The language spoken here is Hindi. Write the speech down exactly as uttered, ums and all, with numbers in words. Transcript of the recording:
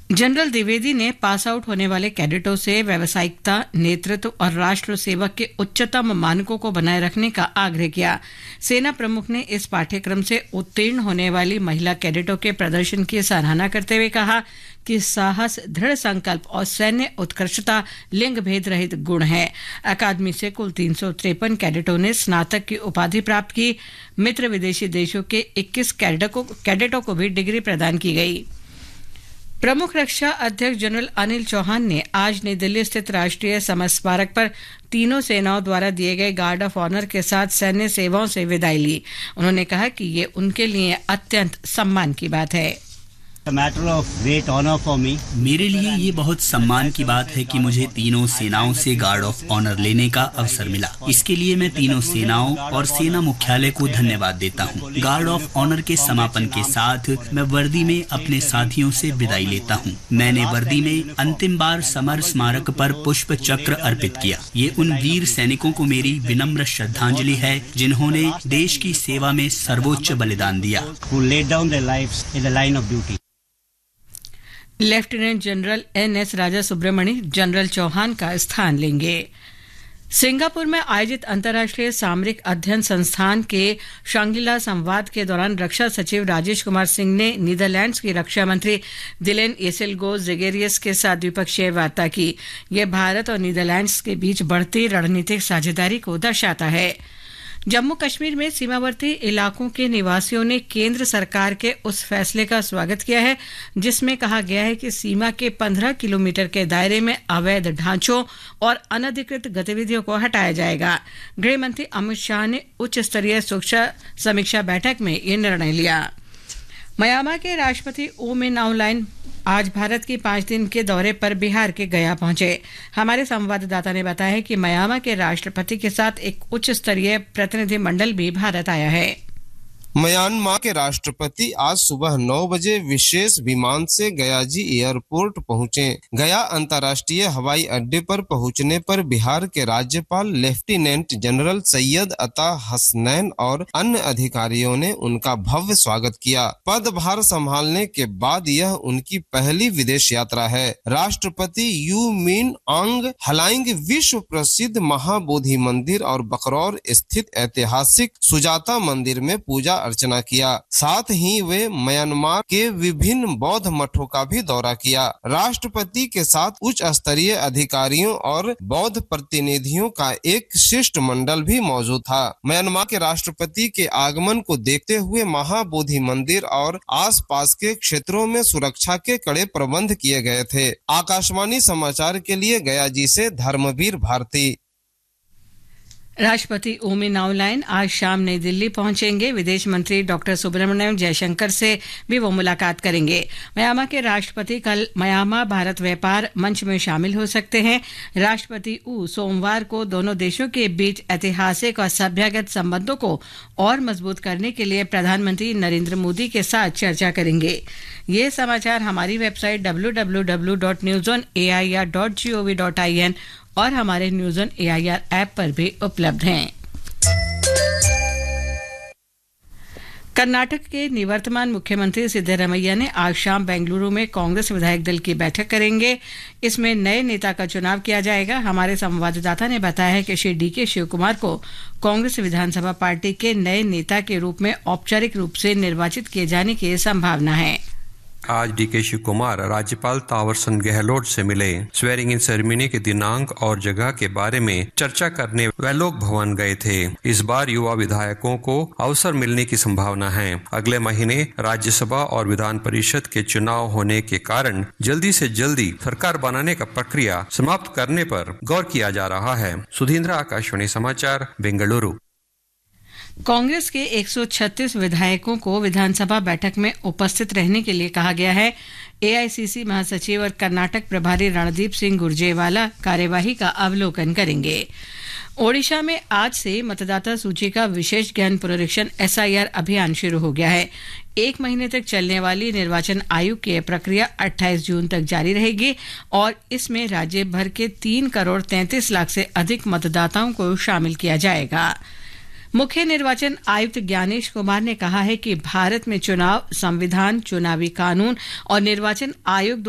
जनरल द्विवेदी ने पास आउट होने वाले कैडेटों से व्यावसायिकता, नेतृत्व और राष्ट्र सेवक के उच्चतम मानकों को बनाए रखने का आग्रह किया। सेना प्रमुख ने इस पाठ्यक्रम से उत्तीर्ण होने वाली महिला कैडेटों के प्रदर्शन की सराहना करते हुए कहा कि साहस, दृढ़ संकल्प और सैन्य उत्कृष्टता लिंग भेद रहित गुण है। अकादमी से कुल तीन सौ तिरपन कैडेटों ने स्नातक की उपाधि प्राप्त की। मित्र विदेशी देशों के इक्कीस कैडेटों को भी डिग्री प्रदान की गई। प्रमुख रक्षा अध्यक्ष जनरल अनिल चौहान ने आज नई दिल्ली स्थित राष्ट्रीय समर स्मारक पर तीनों सेनाओं द्वारा दिए गए गार्ड ऑफ ऑनर के साथ सैन्य सेवाओं से विदाई ली। उन्होंने कहा कि ये उनके लिए अत्यंत सम्मान की बात है। मेरे लिए ये बहुत सम्मान की बात है कि मुझे तीनों सेनाओं से गार्ड ऑफ ऑनर लेने का अवसर मिला। इसके लिए मैं तीनों सेनाओं और सेना मुख्यालय को धन्यवाद देता हूँ। गार्ड ऑफ ऑनर के समापन के साथ मैं वर्दी में अपने साथियों से विदाई लेता हूँ। मैंने वर्दी में अंतिम बार समर स्मारक पर पुष्प चक्र अर्पित किया। ये उन वीर सैनिकों को मेरी विनम्र श्रद्धांजलि है जिन्होंने देश की सेवा में सर्वोच्च बलिदान दिया। लेफ्टिनेंट जनरल एन एस राजा सुब्रमणी जनरल चौहान का स्थान लेंगे। सिंगापुर में आयोजित अंतर्राष्ट्रीय सामरिक अध्ययन संस्थान के शांग्रीला संवाद के दौरान रक्षा सचिव राजेश कुमार सिंह ने नीदरलैंड्स की रक्षा मंत्री दिलेन एसेल्गो ज़ेगेरियस के साथ द्विपक्षीय वार्ता की। यह भारत और नीदरलैंड्स के बीच बढ़ती रणनीतिक साझेदारी को दर्शाता है। जम्मू कश्मीर में सीमावर्ती इलाकों के निवासियों ने केंद्र सरकार के उस फैसले का स्वागत किया है जिसमें कहा गया है कि सीमा के पंद्रह किलोमीटर के दायरे में अवैध ढांचों और अनधिकृत गतिविधियों को हटाया जाएगा। गृह मंत्री अमित शाह ने उच्च स्तरीय सुरक्षा समीक्षा बैठक में ये निर्णय लिया। म्यांमार के राष्ट्रपति ओ मिन आउंग आज भारत की पांच दिन के दौरे पर बिहार के गया पहुंचे। हमारे संवाददाता ने बताया कि म्यांमार के राष्ट्रपति के साथ एक उच्च स्तरीय प्रतिनिधिमंडल भी भारत आया है। म्यांमार के राष्ट्रपति आज सुबह नौ बजे विशेष विमान से गयाजी एयरपोर्ट पहुंचे। गया अंतर्राष्ट्रीय हवाई अड्डे पर पहुंचने पर बिहार के राज्यपाल लेफ्टिनेंट जनरल सैयद अता हसनैन और अन्य अधिकारियों ने उनका भव्य स्वागत किया। पदभार संभालने के बाद यह उनकी पहली विदेश यात्रा है। राष्ट्रपति यू मिन आंग हलाइंग विश्व प्रसिद्ध महाबोधि मंदिर और बकरौर स्थित ऐतिहासिक सुजाता मंदिर में पूजा अर्चना किया। साथ ही वे म्यांमार के विभिन्न बौद्ध मठों का भी दौरा किया। राष्ट्रपति के साथ उच्च स्तरीय अधिकारियों और बौद्ध प्रतिनिधियों का एक शिष्टमंडल भी मौजूद था। म्यांमार के राष्ट्रपति के आगमन को देखते हुए महाबोधि मंदिर और आसपास के क्षेत्रों में सुरक्षा के कड़े प्रबंध किए गए थे। आकाशवाणी समाचार के लिए गयाजी से धर्मवीर भारती। राष्ट्रपति ओ मिन आउंग आज शाम नई दिल्ली पहुंचेंगे। विदेश मंत्री डॉक्टर सुब्रमण्यम जयशंकर से भी वो मुलाकात करेंगे। म्यांमार के राष्ट्रपति कल म्यांमार भारत व्यापार मंच में शामिल हो सकते हैं। राष्ट्रपति ऊ सोमवार को दोनों देशों के बीच ऐतिहासिक और सभ्यगत संबंधों को और मजबूत करने के लिए प्रधानमंत्री नरेंद्र मोदी के साथ चर्चा करेंगे। ये समाचार हमारी website W W W dot news on A I R dot G O V dot I N और हमारे news on A I R app पर भी उपलब्ध हैं। कर्नाटक के निवर्तमान मुख्यमंत्री सिद्धरमैया ने आज शाम बेंगलुरु में कांग्रेस विधायक दल की बैठक करेंगे। इसमें नए नेता का चुनाव किया जाएगा। हमारे संवाददाता ने बताया है कि श्री डी के शिव कुमार को कांग्रेस विधानसभा पार्टी के नए नेता के रूप में औपचारिक रूप से निर्वाचित किए जाने की संभावना है। आज डी के शिव कुमार राज्यपाल तावरचंद गहलोत से मिले। स्वेरिंग इन सेरेमनी के दिनांक और जगह के बारे में चर्चा करने वे लोग भवन गए थे। इस बार युवा विधायकों को अवसर मिलने की संभावना है। अगले महीने राज्यसभा और विधान परिषद के चुनाव होने के कारण जल्दी से जल्दी सरकार बनाने का प्रक्रिया समाप्त करने पर गौर किया जा रहा है। सुधींद्र, आकाशवाणी समाचार, बेंगलुरु। कांग्रेस के एक सौ छत्तीस विधायकों को विधानसभा बैठक में उपस्थित रहने के लिए कहा गया है। ए आई सी सी महासचिव और कर्नाटक प्रभारी रणदीप सिंह गुर्जेवाला कार्यवाही का अवलोकन करेंगे। ओडिशा में आज से मतदाता सूची का विशेष गहन पुनरीक्षण एस आई आर अभियान शुरू हो गया है। एक महीने तक चलने वाली निर्वाचन आयोग की प्रक्रिया अट्ठाईस जून तक जारी रहेगी और इसमें राज्य भर के तीन करोड़ तैंतीस लाख से अधिक मतदाताओं को शामिल किया जाएगा। मुख्य निर्वाचन आयुक्त ज्ञानेश कुमार ने कहा है कि भारत में चुनाव, संविधान, चुनावी कानून और निर्वाचन आयोग